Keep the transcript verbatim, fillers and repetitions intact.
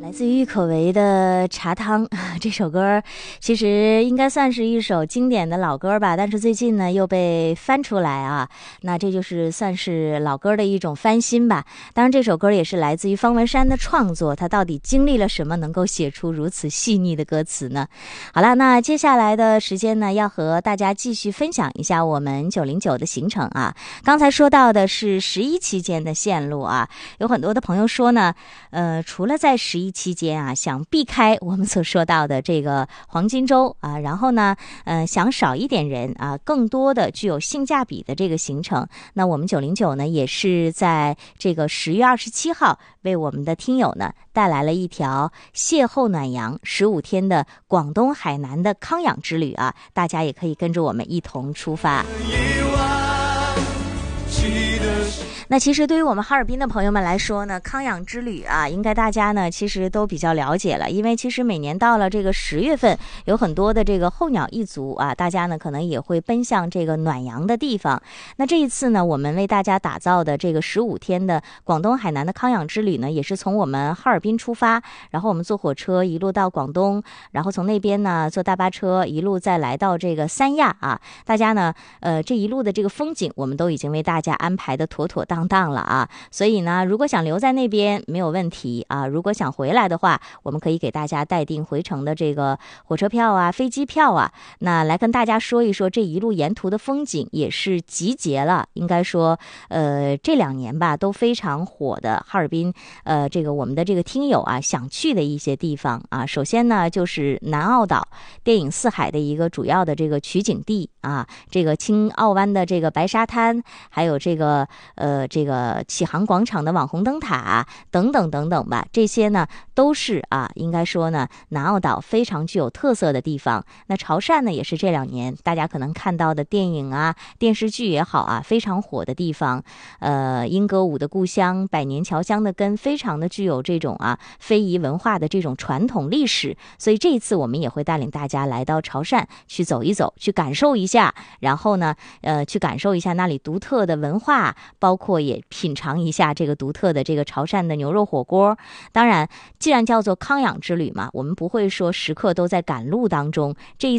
来自于可唯的《茶汤》这首歌，其实应该算是一首经典的老歌吧，但是最近呢又被翻出来啊，那这就是算是老歌的一种翻新吧。当然这首歌也是来自于方文山的创作，他到底经历了什么能够写出如此细腻的歌词呢？好了，那接下来的时间呢，要和大家继续分享一下我们九零九的行程啊。刚才说到的是十一期间的线路啊，有很多的朋友说呢，呃，除了在十一期间啊，想避开我们所说到的这个黄金周啊，然后呢，呃，想少一点人啊，更多的具有性价比的这个行程，那我们九零九呢，也是在这个十月二十七号为我们的听友呢带来了一条邂逅暖阳十五天的广东海南的康养之旅啊，大家也可以跟着我们一同出发。那其实对于我们哈尔滨的朋友们来说呢，康养之旅啊，应该大家呢其实都比较了解了，因为其实每年到了这个十月份，有很多的这个候鸟一族啊，大家呢可能也会奔向这个暖阳的地方。那这一次呢，我们为大家打造的这个十五天的广东海南的康养之旅呢，也是从我们哈尔滨出发，然后我们坐火车一路到广东，然后从那边呢坐大巴车一路再来到这个三亚啊，大家呢呃这一路的这个风景我们都已经为大家安排的妥妥当当了啊，所以呢如果想留在那边没有问题啊，如果想回来的话，我们可以给大家待定回程的这个火车票啊飞机票啊，那来跟大家说一说这一路沿途的风景，也是集结了应该说呃这两年吧都非常火的哈尔滨呃这个我们的这个听友啊想去的一些地方啊。首先呢就是南澳岛，电影四海的一个主要的这个取景地啊，这个青澳湾的这个白沙滩，还有这个呃这个启航广场的网红灯塔等等等等吧，这些呢都是啊应该说呢南澳岛非常具有特色的地方。那潮汕呢也是这两年大家可能看到的电影啊电视剧也好啊非常火的地方，呃莺歌舞的故乡，百年侨乡的根，非常的具有这种啊非遗文化的这种传统历史。所以这一次我们也会带领大家来到潮汕去走一走，去感受一下，然后呢呃去感受一下那里独特的文化，包括也品尝一下这个独特的这个潮汕的牛肉火锅。当然既然叫做康养之旅嘛，我们不会说时刻都在赶路当中，这一